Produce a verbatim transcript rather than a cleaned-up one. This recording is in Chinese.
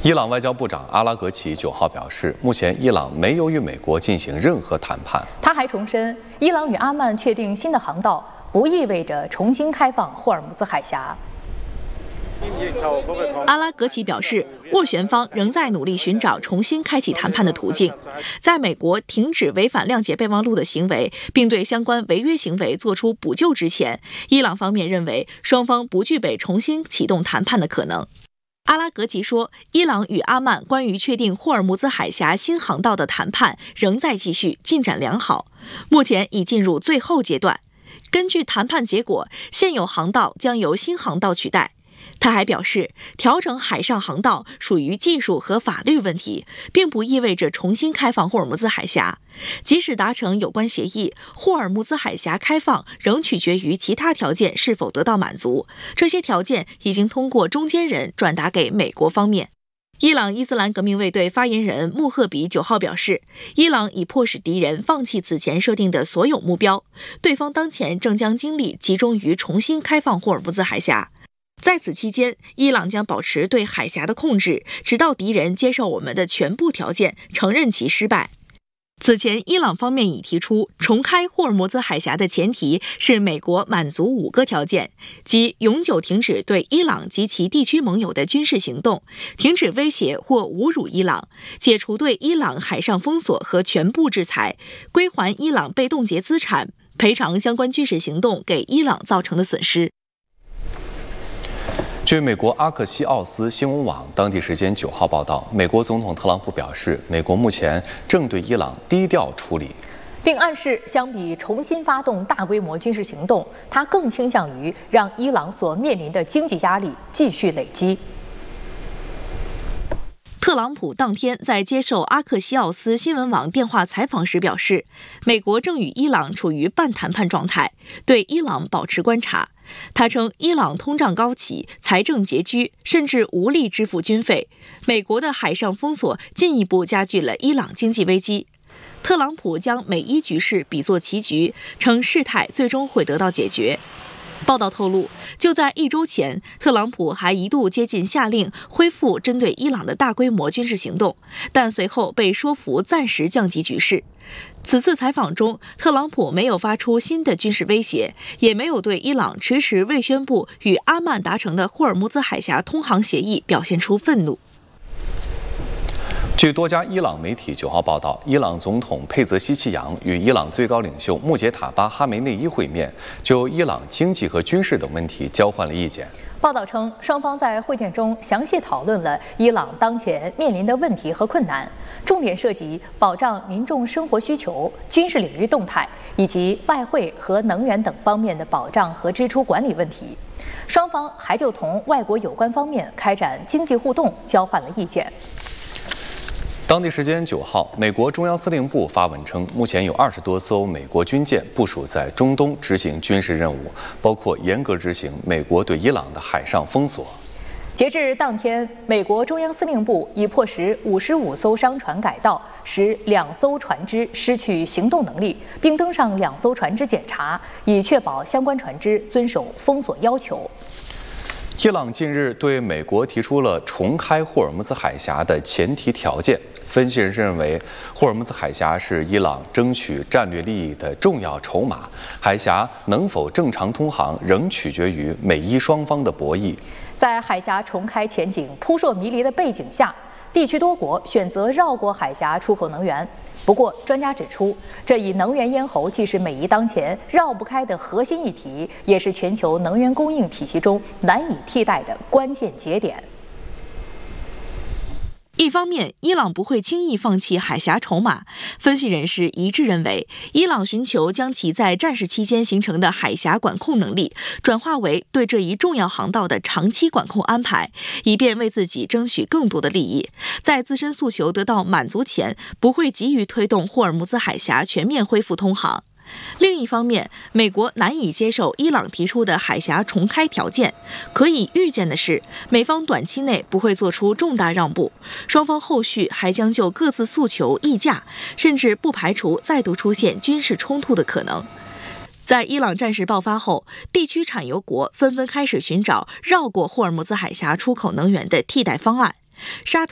伊朗外交部长阿拉格齐九号表示，目前伊朗没有与美国进行任何谈判。 他还重申，伊朗与阿曼确定新的航道，不意味着重新开放霍尔木兹海峡。 阿拉格齐表示，斡旋方仍在努力寻找重新开启谈判的途径。在美国停止违反谅解备忘录的行为，并对相关违约行为作出补救之前，伊朗方面认为双方不具备重新启动谈判的可能。阿拉格齐说，伊朗与阿曼关于确定霍尔木兹海峡新航道的谈判仍在继续，进展良好，目前已进入最后阶段。根据谈判结果，现有航道将由新航道取代。他还表示，调整海上航道属于技术和法律问题，并不意味着重新开放霍尔木兹海峡。即使达成有关协议，霍尔木兹海峡开放仍取决于其他条件是否得到满足。这些条件已经通过中间人转达给美国方面。伊朗伊斯兰革命卫队发言人穆赫比九号表示，伊朗已迫使敌人放弃此前设定的所有目标，对方当前正将精力集中于重新开放霍尔木兹海峡。在此期间，伊朗将保持对海峡的控制，直到敌人接受我们的全部条件，承认其失败。此前，伊朗方面已提出，重开霍尔木兹海峡的前提是美国满足五个条件，即永久停止对伊朗及其地区盟友的军事行动，停止威胁或侮辱伊朗，解除对伊朗海上封锁和全部制裁，归还伊朗被冻结资产，赔偿相关军事行动给伊朗造成的损失。 据美国阿克西奥斯新闻网当地时间九号报道，美国总统特朗普表示，美国目前正对伊朗低调处理， 并暗示相比重新发动大规模军事行动，他更倾向于让伊朗所面临的经济压力继续累积。 特朗普当天在接受阿克西奥斯新闻网电话采访时表示，美国正与伊朗处于半谈判状态，对伊朗保持观察。他称，伊朗通胀高企，财政拮据，甚至无力支付军费。美国的海上封锁进一步加剧了伊朗经济危机。特朗普将美伊局势比作棋局，称事态最终会得到解决。报道透露，就在一周前，特朗普还一度接近下令恢复针对伊朗的大规模军事行动，但随后被说服暂时降级局势。此次采访中，特朗普没有发出新的军事威胁，也没有对伊朗迟迟未宣布与阿曼达成的霍尔木兹海峡通航协议表现出愤怒。 据多家伊朗媒体九号报道，伊朗总统佩泽希奇扬与伊朗最高领袖穆杰塔巴哈梅内伊会面，就伊朗经济和军事等问题交换了意见。 报道称，双方在会见中详细讨论了伊朗当前面临的问题和困难，重点涉及保障民众生活需求、军事领域动态以及外汇和能源等方面的保障和支出管理问题。双方还就同外国有关方面开展经济互动交换了意见。 当地时间九号，美国中央司令部发文称，目前有二十多艘美国军舰部署在中东执行军事任务，包括严格执行美国对伊朗的海上封锁。 截至当天，美国中央司令部已迫使五十五艘商船改道，使两艘船只失去行动能力，并登上两艘船只检查，以确保相关船只遵守封锁要求。 伊朗近日对美国提出了重开霍尔木兹海峡的前提条件。分析人士认为，霍尔木兹海峡是伊朗争取战略利益的重要筹码，海峡能否正常通航仍取决于美伊双方的博弈。 在海峡重开前景扑朔迷离的背景下，地区多国选择绕过海峡出口能源。不过，专家指出，这一能源咽喉既是美伊当前绕不开的核心议题，也是全球能源供应体系中难以替代的关键节点。 一方面，伊朗不会轻易放弃海峡筹码。分析人士一致认为，伊朗寻求将其在战时期间形成的海峡管控能力转化为对这一重要航道的长期管控安排，以便为自己争取更多的利益。在自身诉求得到满足前，不会急于推动霍尔木兹海峡全面恢复通航。另一方面，美国难以接受伊朗提出的海峡重开条件。可以预见的是，美方短期内不会做出重大让步，双方后续还将就各自诉求议价，甚至不排除再度出现军事冲突的可能。在伊朗战事爆发后，地区产油国纷纷开始寻找绕过霍尔木兹海峡出口能源的替代方案。沙特